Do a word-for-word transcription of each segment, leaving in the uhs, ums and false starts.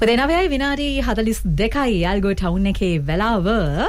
පොදේනවයයි විනාඩි හතළිස් දෙකයි යාල්ගෝ ටවුන් එකේ වෙලාව.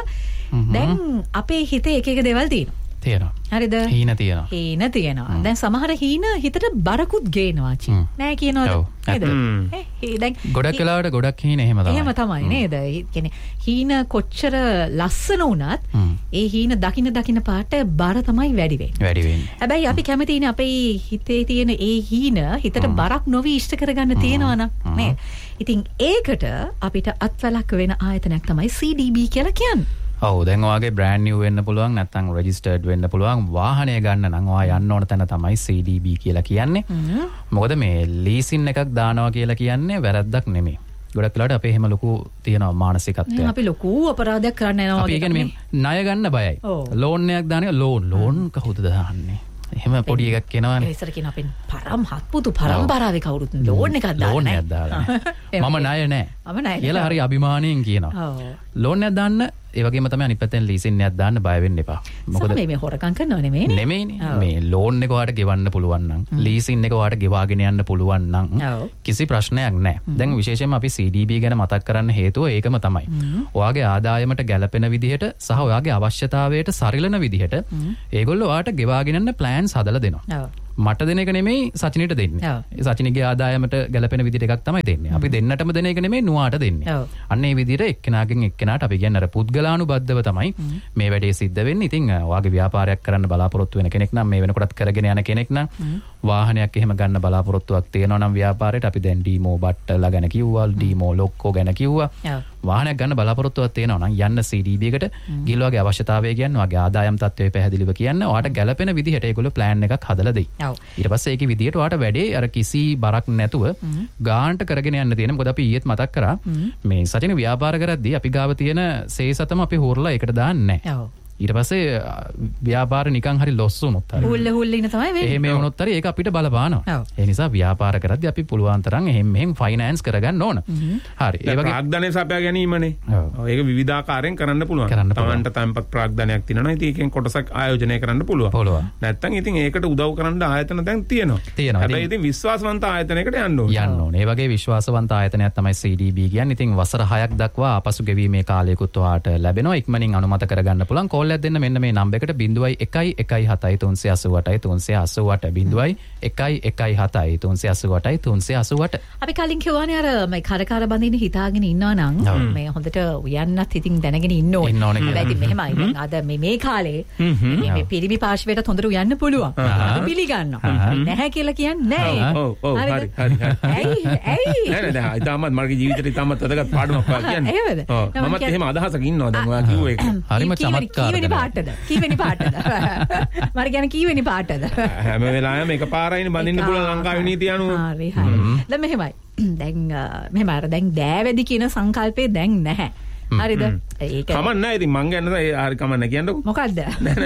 දැන් අපේ හිතේ එක එක දේවල් තියෙනවා. තියෙනවා. හරිද? හීන තියෙනවා. හීන තියෙනවා. දැන් සමහර හීන හිතට බරකුත් ගේනවා චි. නෑ කියනවද? නේද? ඒ දැන් ගොඩක් වෙලාවට ගොඩක් හීන එහෙම තමයි. එහෙම තමයි නේද? ඒ කියන්නේ හීන කොච්චර ලස්සන වුණත් ඒ හීන දකින්න දකින්න පාට බර තමයි වැඩි වෙන්නේ. වැඩි වෙන්නේ. හැබැයි අපි කැමතිනේ අපේ හිතේ තියෙන ඒ හීන හිතට බරක් නොවි ඉෂ්ට කරගන්න තියෙනවා නම් නේද? ඉතින් ඒකට අපිට අත්වලක් වෙන ආයතනයක් තමයි C D B කියලා කියන්නේ. ඔව් දැන් ඔයාගේ බ්‍රෑන්ඩ් නිව් වෙන්න පුළුවන් නැත්නම් රෙජිස්ටර්ඩ් වෙන්න පුළුවන් වාහනය ගන්න නම් ඔයා යන්න ඕන තැන තමයි C D B කියලා කියන්නේ. මොකද මේ ලීසින් එකක් දානවා කියලා කියන්නේ වැරද්දක් නෙමෙයි. ගොඩක් වෙලාවට අපේ එහෙම ලොකු තියෙනවා මානසිකත්වයක්. අපි ලොකු අපරාධයක් කරන්න යනවා. අපි කියන්නේ ණය ගන්න බයයි. ලෝන් එකක් දාන එක ලෝන් ලෝන් කවුද දාන්නේ? එහෙම පොඩි එකක් එනවනේ. ඒසර කියන අපෙන් පරම් හත්පුතු පරම්පරාවේ කවුරුත් ලෝන් එකක් දාන්න ලෝන් එකක් දාන්න. මම ණය නෑ. මම ණය කියලා හරි අභිමාණයෙන් කියනවා. ලෝන් එකක් දාන්න ඒ වගේම තමයි අනිත් පැත්තෙන් ලීසින් එකක් දාන්න බය වෙන්න එපා. මොකද මේ හොරකම් කරනව නෙමෙයිනේ. නෙමෙයිනේ. මේ ලෝන් එක ඔයාලට ගෙවන්න පුළුවන් නම් ලීසින් එක ඔයාලට ගෙවාගෙන යන්න පුළුවන් නම් කිසි ප්‍රශ්නයක් නැහැ. දැන් විශේෂයෙන්ම අපි C D B ගැන මතක් කරන්න හේතුව ඒකම තමයි. ඔයාගේ ආදායමට ගැළපෙන විදිහට සහ ඔයාගේ අවශ්‍යතාවයට සරිලන විදිහට ඒගොල්ලෝ ඔයාලට ගෙවාගෙන යන්න ප්ලෑන්ස් හදලා දෙනවා. මට දෙන එක නෙමෙයි සචිනිට දෙන්නේ. සචිනිගේ ආදායමට ගැලපෙන විදිහට එකක් තමයි දෙන්නේ. අපි දෙන්නටම දෙන එක නෙමෙයි නුවාට දෙන්නේ. අන්න ඒ විදිහට එක්කෙනාගෙන් එක්කෙනාට අපි කියන්නේ අර පුද්ගලානුබද්ධව තමයි මේ වැඩේ සිද්ධ වෙන්නේ. ඉතින් ඔයාගේ ව්‍යාපාරයක් කරන්න බලාපොරොත්තු වෙන කෙනෙක් නම් මේ වෙනකොටත් කරගෙන යන කෙනෙක් නම් වාහනයක් එහෙම ගන්න බලාපොරොත්තුවක් තියෙනවා නම් ව්‍යාපාරයට අපි දැන් ඩීමෝ බට්ටලා ගැන කිව්වා, ඩීමෝ ලොක්කෝ ගැන කිව්වා. වාහනයක් ගන්න බලාපොරොත්තුවක් තියෙනවා නම් යන්න C D B එකට ගිහලා ඔයාගේ අවශ්‍යතාවය කියන්න, ඔයාගේ ආදායම් තත්ත්වය පැහැදිලිව කියන්න, ඔයාට ගැලපෙන විදිහට ඒගොල්ලෝ ප්ලෑන් එකක් හදලා දෙයි. ඊට පස්සේ ඒකේ විදිහට ඔයාට වැඩේ අර කිසි බරක් නැතුව ගාන්ට කරගෙන යන්න තියෙන. මොකද අපි ඊයේත් මතක් කරා මේ සචින ව්‍යාපාර කරද්දී අපි ගාව තියෙන සේසතම අපි හොරලා ඒකට දාන්නේ නැහැ. ඊට පස්සේ ව්‍යාපාර නිකන් හරි ලොස් වුණොත් හරි හුල්ල හුල්ල ඉන්න තමයි වෙන්නේ. එහෙම වුණොත් හරි ඒක අපිට බලපානවා. ඒ නිසා ව්‍යාපාර කරද්දී අපි පුළුවන් තරම් එහෙම මෙහෙම ෆයිනෑන්ස් කරගන්න ඕන. හරි. ඒ වගේ ප්‍රාග්ධනය සපයා ගැනීමනේ. ඔව්. ඒක විවිධාකාරයෙන් කරන්න පුළුවන්. තමන්ට තැන්පත් ප්‍රාග්ධනයක් තියෙනවා. ඉතින් ඒකෙන් කොටසක් ආයෝජනය කරන්න පුළුවන්. පුළුවන්. නැත්තම් ඉතින් ඒකට උදව් කරන්න ආයතන දැන් තියෙනවා. තියෙනවා. හැබැයි ඉතින් විශ්වාසවන්ත ආයතනයකට යන්න ඕනේ. යන්න ඕනේ. ඒ වගේ විශ්වාසවන්ත ආයතනයක් තමයි C D B කියන්නේ. ඉතින් වසර හයක් දක්වා ආපසු ගෙවීමේ කාලයකුත් ඔයාට ලැබෙනවා. ඉක්මනින් අනුමත කරගන්න පුළුවන්. කෝල් එකක් දෙන්න මෙන්න මේ නම්බරයකට බිංදුවයි එකයි එකයි හතයි තුන්සිය අසූ අටයි තුන්සිය අසූ අට බිංදුවයි එකයි එකයි හතයි තුන්සිය අසූ අටයි තුන්සිය අසූ අට. අපි කලින් කියවනේ අර මේ කරකාර බඳින්න හිතාගෙන ඉන්නවා නම් මේ හොඳට උයන්නත් ඉතින් දැනගෙන ඉන්න ඕනේ. හැබැයි මෙහෙමයි අද මේ මේ කාලේ මේ පිරිමි පාර්ශවයට හොඳට උයන්න පුළුවන්. අපි පිළිගන්නවා. නැහැ කියලා කියන්නේ නැහැ. ඔව් ඔව් හරි හරි හරි. ඇයි ඇයි නෑ නෑ ඉතාමත් මගේ ජීවිතේ ඉතාමත් වැදගත් පාඩමක් වා කියන්නේ. එහෙමද? ඔව් මමත් එහෙම අදහසක් ඉන්නවා දැන් ඔයා කිව්ව එක. හරිම චමත්කාරයි. කීවෙනි පාටද? කීවෙනි පාටද? මම කියන්නේ කීවෙනි පාටද? හැම වෙලාවෙම එක පාරයිනේ බඳින්න පුළුවන් ලංකාවේ නීතිය අනුව. හරි හරි. දැන් මෙහෙමයි. දැන් මෙහෙම අර දැන් දෑවැදි කියන සංකල්පේ දැන් නැහැ. හරිද? ඒක කමක් නැහැ. ඉතින් මං ගැන හරි කමක් නැහැ කියන්නකො. මොකද්ද?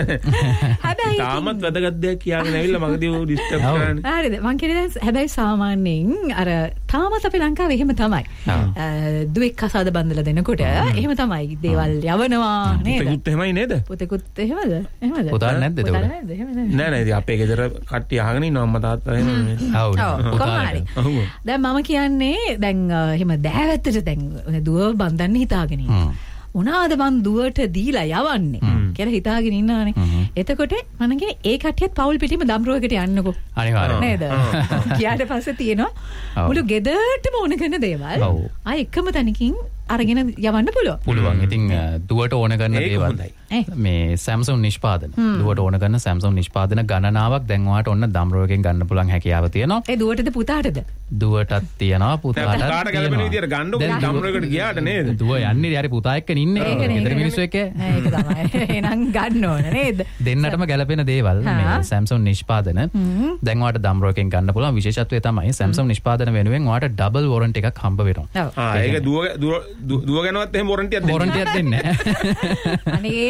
හැබැයි තාමත් වැදගත් දෙයක් කියන්න ඇවිල්ලා මගදී ඔය ඩිස්ටර්බ් කරන්නේ. හරිද? මං කියන්නේ දැන් හැබැයි සාමාන්‍යයෙන් අර තාමත් අපේ ලංකාවේ එහෙම තමයි. දුවෙක් කසාද බඳලා දෙනකොට එහෙම තමයි. දේවල් යවනවා නේද? පුතෙකුත් එහෙමයි නේද? පුතෙකුත් එහෙමද? එහෙමද? පුතා නැද්ද ඒක? නැද්ද? එහෙම නෑ. නෑ නෑ ඉතින් අපේ ගෙදර කට්ටිය අහගෙන ඉන්නවා අම්මා තාත්තා එහෙම. ඔව්. පුතා හරි. දැන් මම කියන්නේ දැන් එහෙම දෑවැත්තට දැන් දුව බඳින්න හිතාගෙන උනාද මන් දුවට දීලා යවන්නේ කියලා හිතාගෙන ඉන්නානේ. එතකොට මම කියන්නේ ඒ කට්ටියත් පවුල් පිටිම දම්රුවකට යන්නකෝ. අනිවාර්යයෙන් නේද? ගියාට පස්සේ තියෙනවා මුළු ගෙදරටම ඕන කරන දේවල්. ආ එකම තැනකින් අරගෙන යවන්න පුළුවන්. පුළුවන්. ඉතින් දුවට ඕන කරන දේවල් මේ Samsung නිෂ්පාදන. දුවට ඕන කරන Samsung නිෂ්පාදන ගණනාවක් දැන් ඔයාට ඔන්න දම්රුවකින් ගන්න පුළුවන් හැකියාව තියෙනවා. ඒ දුවටද පුතාටද? දුවටත් තියෙනවා පුතාටත් තියෙනවා. කාට ගැලපෙන විදියට ගන්නකො දම්රුවකට ගියාට නේද? දුව යන්නේ යාරි පුතා එක්ක ඉන්නේ. ගෙදර මිනිස්සු එක්ක. ඒක තමයි. එහෙනම් ගන්න ඕන නේද? දෙන්නටම ගැලපෙන දේවල් මේ Samsung නිෂ්පාදන. දැන් ඔයාට දම්රුවකින් ගන්න පුළුවන්. විශේෂත්වය තමයි Samsung නිෂ්පාදන වෙනුවෙන් ඔයාට ඩබල් වොරන්ටි එකක් හම්බ වෙනවා. ආ ඒක දුව දුව ගැනවත් එහෙම වොරන්ටියක් දෙන්නේ වොරන්ටියක් දෙන්නේ නැහැ. අනේ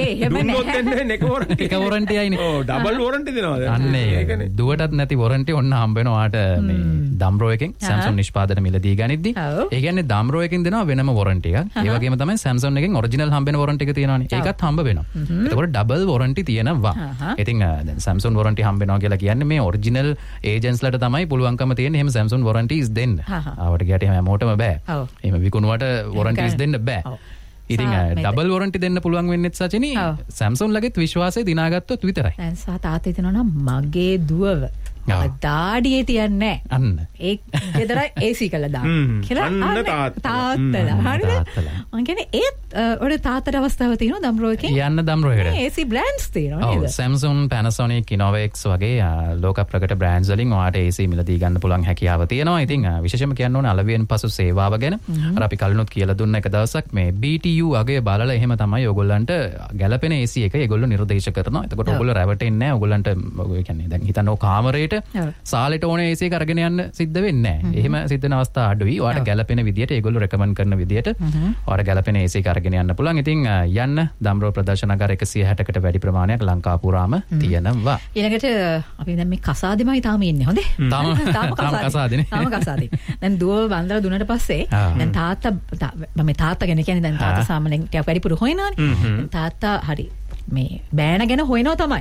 එහෙම නෑ. එක වොරන්ටි අයිනේ. ඔව් ඩබල් වොරන්ටි දෙනවාද? අන්නේ දුවටත් නැති වොරන්ටි ඔන්න හම්බ වෙනවා ඔයාට මේ දම්රෝ එකෙන් Samsung නිෂ්පාදන මිලදී ගනිද්දි. ඒ කියන්නේ දම්රෝ එකෙන් දෙනවා වෙනම වොරන්ටි එකක්. ඒ වගේම තමයි Samsung එකෙන් ඔරිජිනල් හම්බ වෙන වොරන්ටි එක තියෙනවානේ. ඒකත් හම්බ වෙනවා. එතකොට ඩබල් වොරන්ටි තියෙනවා. ඉතින් දැන් Samsung වොරන්ටි හම්බ වෙනවා කියලා කියන්නේ මේ ඔරිජිනල් ඒජන්ට්ස්ලට තමයි පුළුවන්කම තියෙන්නේ එහෙම Samsung වොරන්ටිස් දෙන්න. ආවට ගියට එහෙම හැමෝටම බෑ. එහෙම විකුණුවට වොරන්ටිස් දෙන්න බෑ. ඉතින් ඩබල් වොරන්ටි දෙන්න පුළුවන් වෙන්නෙත් සචිනී Samsung ලගෙත් විශ්වාසය දිනාගත්තොත් විතරයි. දැන් සහ තාත්තේ හිතනවා නම් මගේ දුවව දාඩියේ තියන්නේ අන්න ඒ ගෙදර ඒ සී කළා දාන්න කියලා අන්න තාත්තලා හරිද මං කියන්නේ ඒත් ඔය තාත්තට අවස්ථාව තියෙනවා දම්රෝ එකේ යන්න දම්රෝ එකට ඒ සී බ්‍රෑන්ඩ්ස් තියෙනවා නේද? ඔව් Samsung Panasonic Innovex වගේ ලෝක ප්‍රකට බ්‍රෑන්ඩ්ස් වලින් ඔයාට ඒ සී මිලදී ගන්න පුළුවන් හැකියාව තියෙනවා. ඉතින් විශේෂයෙන්ම කියන්න ඕනේ අලවියෙන් පසු සේවාව ගැන. අර අපි කලිනුත් කියලා දුන්න එක දවසක් මේ B T U අගේ බලලා එහෙම තමයි ඔයගොල්ලන්ට ගැළපෙන ඒ සී එක ඒගොල්ලෝ නිර්දේශ කරනවා. එතකොට ඔයගොල්ලෝ රැවටෙන්නේ නැහැ. ඔයගොල්ලන්ට ඒ කියන්නේ දැන් හිතන්න ඕ කාමරේට සාලෙට ඕනේ ඒ සී එක අරගෙන යන්න සිද්ධ වෙන්නේ නැහැ. එහෙම සිද්ධ වෙන අවස්ථා අඩුයි. ඔයාට ගැළපෙන විදියට ඒගොල්ලෝ රෙකමන්ඩ් කරන විදියට ඔයාට ගැළපෙන ඒ සී එක අරගෙන යන්න පුළුවන්. ඉතින් යන්න දම්රෝ ප්‍රදර්ශනාගාර එකසිය හැටකට වැඩි ප්‍රමාණයක් ලංකා පුරාම තියෙනවා. ඊළඟට අපි දැන් මේ කසාදෙමයි තාම ඉන්නේ. හොඳේ. තාම තාම කසාදෙනේ. තාම කසාදේ. දැන් දුව බන්දලා දුන්නට පස්සේ දැන් තාත්තා මම තාත්තා ගැන කියන්නේ දැන් තාත්තා සාමාන්‍යයෙන් ටිකක් වැඩිපුර හොයනවානේ. තාත්තා හරි මේ බෑන ගැන හොයනවා තමයි.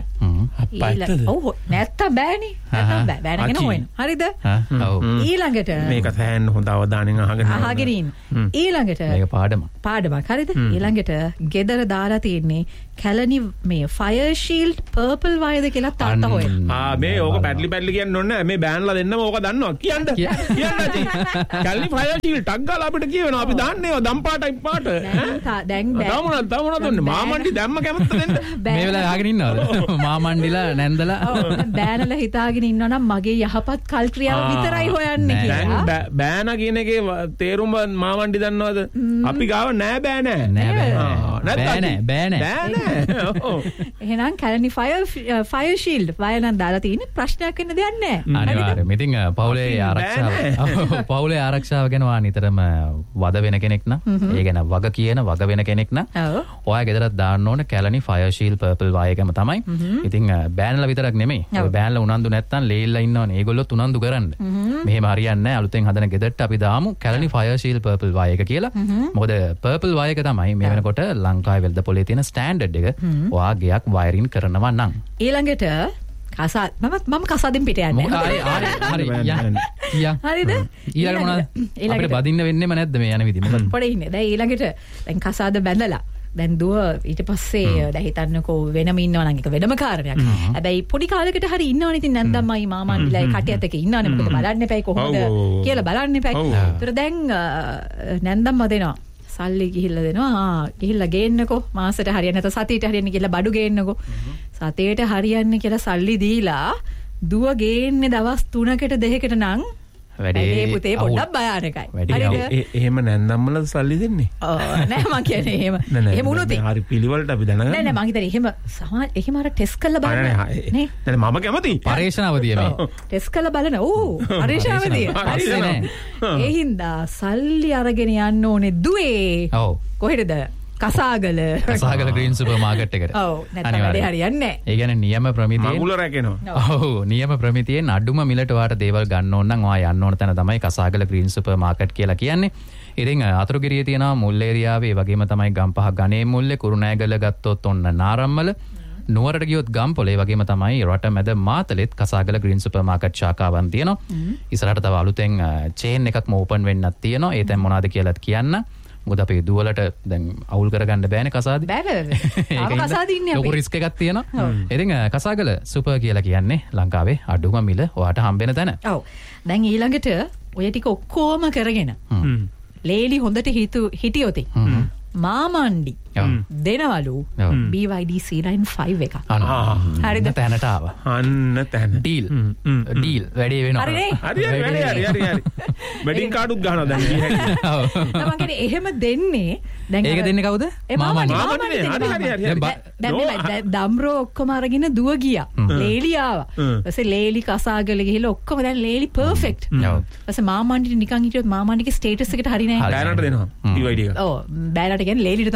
ඔව් නැත්තම් බෑනේ. නැත්තම් බෑ. බෑන ගැන හොයනවා. හරිද? ඔව්. ඊළඟට මේක සෑහෙන හොඳ අවධානයෙන් අහගෙන අහගෙන ඉන්න. ඊළඟට මේක පාඩම. පාඩමක් හරිද? ඊළඟට ගෙදර දාලා තියෙන්නේ කැලණි මේ ෆයර් ෂීල්ඩ් පර්පල් වයද කියලා තාත්තා හොයනවා. ආ මේ ඕක පැඩලි පැඩලි කියන්න ඕනේ නැහැ. මේ බෑන්ලා දෙන්නම ඕක දන්නවා. කියන්න. කියන්න ඇති. කැලණි ෆයර් ෂීල්ඩ් ටක් ගාලා අපිට කියවෙනවා. අපි දාන්නේ ඒවා දම් පාටයි පාට. දැන් බෑ. තවමන තවමන දුන්නේ. මාමණ්ඩි දැම්ම කැමත්ත දෙන්න. මේ වෙලාව අහගෙන ඉන්නවද? මාමණ්ඩිලා නැන්දලා බෑනලා හිතාගෙන ඉන්නවා නම් මගේ යහපත් කල් ක්‍රියාව විතරයි හොයන්නේ කියලා. දැන් බෑනා කියන එකේ තේරුම මාමණ්ඩි දන්නවද? අපි ගාව නෑ බෑ නෑ. නෑ බෑ. බෑ නෑ බෑ නෑ. බෑ නෑ. එහෙනම් Kelani fire fire shield wire නම් දාලා තියෙන්නේ ප්‍රශ්නයක් වෙන්න දෙයක් නෑ. අනිවාර්යයෙන්. ඉතින් පවුලේ ආරක්ෂාව පවුලේ ආරක්ෂාව ගැන වා නිතරම වද වෙන කෙනෙක් නම් ඒ ගැන වග කියන වග වෙන කෙනෙක් නම් ඔයා ගෙදරත් දාන්න ඕන Kelani fire shield purple wire තමයි. ඉතින් බෑන්ලා විතරක් නෙමෙයි. ඔය බෑන්ලා උනන්දු නැත්තම් ලේල්ලා ඉන්නවනේ. ඒගොල්ලොත් උනන්දු කරන්න. මෙහෙම හරියන්නේ නැහැ. අලුතෙන් හදන ගෙදරට අපි දාමු Kelani fire shield purple wire එක කියලා. මොකද පර්පල් වයර් එක තමයි මේ වෙනකොට ලංකාවේ වෙළඳ පොලේ තියෙන ස්ටෑන්ඩඩ් එක. ඔයා ගයක් වයරින් කරනවා නම්. ඊළඟට කසාද මම මම කසාදෙන් පිට යන්නේ. හරි හරි හරි යා. හරිද? ඊළඟ මොනවද? අපිට බදින්න වෙන්නෙම නැද්ද මේ යන විදිහ? මොකද? පොඩේ ඉන්නේ. දැන් ඊළඟට දැන් කසාද බැඳලා දැන් දුව ඊට පස්සේ දැන් හිතන්නකෝ වෙනම ඉන්නවා නම් ඒක වෙනම කාරණයක්. හැබැයි පොඩි කාලයකට හරි ඉන්නවනේ ඉතින් නැන්දම්මයි මාමන්ඩිලායි කටියත් එක ඉන්නවනේ මොකද බලන්න එපයි කොහොමද කියලා බලන්න එපයි. ඒතර දැන් නැන්දම්ම දෙනවා සල්ලි ගිහිල්ලා දෙනවා. ආ ගිහිල්ලා ගේන්නකෝ මාසෙට හරියන්නේ නැත්නම් සතියට හරියන්නේ කියලා බඩු ගේන්නකෝ. සතියට හරියන්නේ කියලා සල්ලි දීලා දුව ගේන්නේ දවස් තුනකට දෙකකට නම් වැඩේ පුතේ පොඩ්ඩක් භයානකයි. හරිද? එහෙම නැන්දම්මල සල්ලි දෙන්නේ? ඔව් නෑ මං කියන්නේ එහෙම. එහෙම වුණොත් හරි පිළිවෙලට අපි දැනගන්න. නෑ නෑ මං හිතන්නේ එහෙම සමහර එහෙම අර ටෙස්ට් කරලා බලන්න. නේ? නෑ මම කැමතියි. පරීක්ෂණවදිය මේ. ටෙස්ට් කරලා බලන. ඕ පරීක්ෂණවදිය. ඒ හින්දා සල්ලි අරගෙන යන්න ඕනේ දුවේ. ඔව්. කොහෙටද? කසාගල කසාගල ග්‍රීන් සුපර් මාකට් එකට. ඔව් නැත්නම් වැඩේ හරියන්නේ නැහැ. ඒ කියන්නේ නියම ප්‍රමිතියෙන් මගුල රැකෙනවා. ඔව් නියම ප්‍රමිතියෙන් අඩුම මිලට ඔයාට දේවල් ගන්න ඕන නම් ඔයා යන්න ඕන තැන තමයි කසාගල ග්‍රීන් සුපර් මාකට් කියලා කියන්නේ. ඉතින් අතුරුගිරියේ තියෙනවා මුල් ඒරියාවේ ඒ වගේම තමයි ගම්පහ ගණේ මුල්ලේ කුරුණෑගල ගත්තොත් ඔන්න නාරම්මල නුවරට ගියොත් ගම්පොළ ඒ වගේම තමයි රට මැද මාතලෙත් කසාගල ග්‍රීන් සුපර් මාකට් ශාඛාවන් තියෙනවා. ඉස්සරහට තව අලුතෙන් චේන් එකක්ම ඕපන් වෙන්නත් තියෙනවා. ඒ තැන් මොනවද කියලාත් කියන්න. මොකද අපේ දුවලට දැන් අවුල් කරගන්න බෑනේ කසාදේ. බෑ බෑ. තාම කසාදේ ඉන්නේ අපි. ලොකු රිස්ක් එකක් තියෙනවා. ඉතින් කසාගල සුපර් කියලා කියන්නේ ලංකාවේ අඩුම මිල ඔයාට හම්බෙන තැන. ඔව්. දැන් ඊළඟට ඔය ටික ඔක්කොම කරගෙන ලේලි හොඳට හිතු හිටියොත් මාමණ්ඩි දෙනවලු B Y D C ninety-five එක. හරිද? තැනට ආවා. අන්න තැන. ඩීල්. ඩීල් වැඩේ වෙනවා. හරි හරි හරි හරි හරි. වෙඩින් කාඩුත් ගහනවා දැන් ගිහින්. මම කියන්නේ එහෙම දෙන්නේ දැන් ඒක දෙන්නේ කවුද? මාමණ්ඩි. මාමණ්ඩි හරි හරි හරි. දැන් දම්රෝ ඔක්කොම අරගෙන දුව ගියා. ලේලි ආවා. ඊපස්සේ ලේලි කසාගල ගිහලා ඔක්කොම දැන් ලේලි පර්ෆෙක්ට්. ඊපස්සේ මාමණ්ඩිට නිකන් හිටියොත් මාමණ්ඩිගේ ස්ටේටස් එකට හරි නෑ. බෑනට දෙනවා. B Y D එක. ඔව් බෑනට කියන්නේ ලේලිට තමයි දෙන්නේ.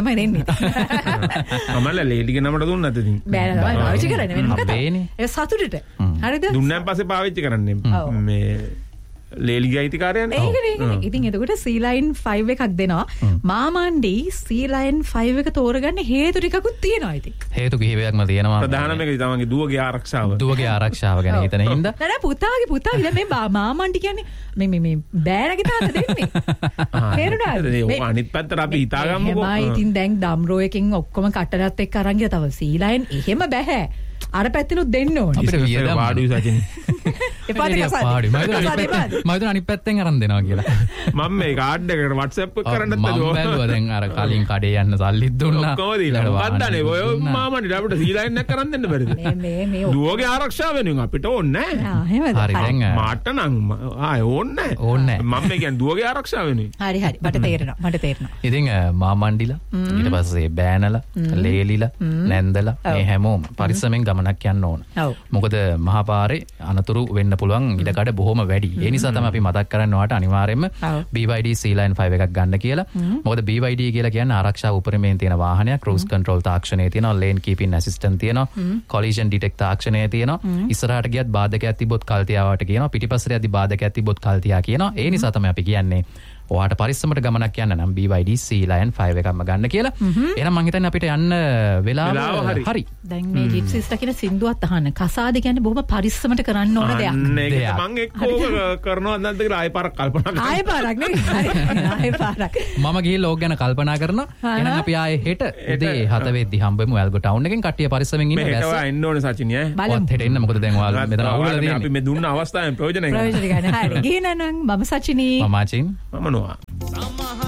මමලා ලේලිගේ නමට දුන්නත් ඉතින් බෑ නෑ පාවිච්චි කරන්නේ වෙන මොකද අපේනේ. ඒ සතුටට හරිද දුන්නාන් පස්සේ පාවිච්චි කරන්නේ මේ ලේලිගේ අයිතිකාරයන් ඒකනේ ඉතින් එතකොට C line five එකක් දෙනවා මාමණ්ඩි C line five එක තෝරගන්න හේතු ටිකකුත් තියෙනවා ඉතින් හේතු කිහිපයක්ම තියෙනවා. ප්‍රධානම එක තමන්ගේ දුවගේ ආරක්ෂාව දුවගේ ආරක්ෂාව ගැන හිතන හින්දා නෑ නෑ පුතාගේ පුතාගේ මේ මාමණ්ඩි කියන්නේ මේ මේ මේ බෑරගේ තාත්තා දෙන්නේ තේරුණාද ඒ අනිත් පැත්තට අපි හිතාගමුකෝ එහෙමයි ඉතින් දැන් ඩම්රෝ එකෙන් ඔක්කොම කටරත් එක්ක අරන් ගියා තව C line එහෙම බෑ අර පැත්තෙනුත් දෙන්න ඕනේ අපිට වියදම් පාඩුයි සචින් එපා ටික පාඩි මම හිතුවා අනිත් පැත්තෙන් අරන් දෙනවා කියලා. මම මේ කාඩ් එකට WhatsApp එක කරන්නත් මම බැලුවා දැන් අර කලින් කඩේ යන්න සල්ලිත් දුන්නා. ඔක්කොම දීලා මොකක්දනේ ඔය මාමණ්ඩිට අපිට C line එක කරන් දෙන්න බැරිද? මේ මේ මේ දුවගේ ආරක්ෂාව වෙනුවෙන් අපිට ඕනේ නැහැ. ආ එහෙමද හරි දැන් මාට නම් ආයේ ඕනේ නැහැ. ඕනේ මම මේ කියන්නේ දුවගේ ආරක්ෂාව වෙනුවෙන්. හරි හරි මට තේරෙනවා මට තේරෙනවා ඉතින් මාමණ්ඩිලා ඊට පස්සේ බෑනලා ලේලිලා නැන්දලා මේ හැමෝම පරිස්සමෙන් ගමනක් යන්න ඕන. ඔව් මොකද මහා පාරේ අනතුරු වෙන්න පුළුවන් ඉඩකඩ බොහොම වැඩි. ඒ නිසා තමයි අපි මතක් කරන්න ඔයාලට අනිවාර්යයෙන්ම B Y D C line five එකක් ගන්න කියලා. මොකද B Y D කියලා කියන්නේ ආරක්ෂා උපරිමයෙන් තියෙන වාහනයක්. cruise control තාක්ෂණය තියෙනවා, lane keeping assistant තියෙනවා, collision detect තාක්ෂණය තියෙනවා. ඉස්සරහට ගියත් බාධකයක් තිබ්බොත් කල් තියාවට කියනවා. පිටිපස්සට යද්දි බාධකයක් තිබ්බොත් කල් තියා කියනවා. ඒ නිසා තමයි අපි කියන්නේ ඔයාට පරිස්සමට ගමනක් යන්න නම් B Y D C line five එකක්ම ගන්න කියලා. එහෙනම් මං හිතන්නේ අපිට යන්න වෙලාව හරි. දැන් මේ ජිප්සිස්ලා කියන සින්දුවත් අහන්න. කසාද කියන්නේ බොහොම පරිස්සමට කරන්න ඕන දෙයක්. අන්න ඒක මං එක්කෝ කරනවා නැද්ද කියලා ආයෙ පාරක් කල්පනා කරනවා. ආයෙ පාරක් නේ. හරි. ආයෙ පාරක්. මම ගිහිල්ලා ඕක ගැන කල්පනා කරනවා. එහෙනම් අපි ආයෙ හෙට උදේ හත වෙද්දි හම්බෙමු ඇල්ගෝ ටවුන් එකෙන් කට්ටිය පරිස්සමෙන් ඉන්න බැස්ස. මේ හෙට එන්න ඕනේ සචින් ඈ. බලමු හෙට එන්න මොකද දැන් ඔයාලා මෙතන අවුලලා තියෙන්නේ. අපි මේ දුන්න අවස්ථාවෙන් ප්‍රයෝජන ගන්න. ප්‍රයෝජන ගන්න. හරි. ගිහින් නම් මම සචිනී. මම අචින්. මම නොවා.